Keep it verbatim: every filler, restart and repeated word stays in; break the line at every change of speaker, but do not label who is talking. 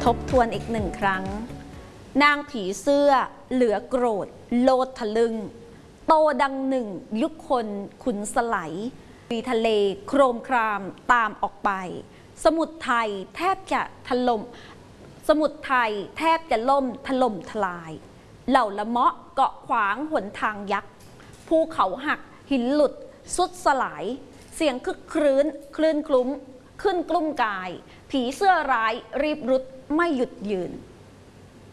ทบทวนอีกหนึ่งครั้งนางผีเสื้อเหลือโกรธโลดทะลึงโตดังหนึ่งยุคคนขุนสไลมีทะเลโครมครามตามออกไปสมุทรไทยแทบจะถล่มสมุทรไทยแทบจะล่มถล่มทลายเหล่าละเมาะเกาะขวางหนทางยักษ์ภูเขาหักหินหลุดสุดสลายเสียงคึกครื้นคลื่นคลุ้มขึ้นกลุ้มกายผีเสื้อร้ายรีบรุดไม่หยุดยืน